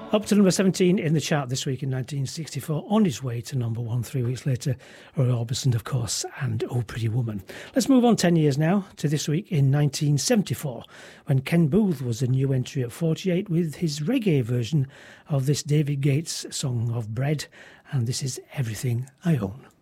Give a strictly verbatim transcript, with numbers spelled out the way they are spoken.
Up to number seventeen in the chart this week in nineteen sixty-four, on his way to number one three weeks later, Roy Orbison, of course, and Oh Pretty Woman. Let's move on ten years now to this week in nineteen seventy-four, when Ken Booth was a new entry at forty-eight with his reggae version of this David Gates song of Bread, and this is Everything I Own.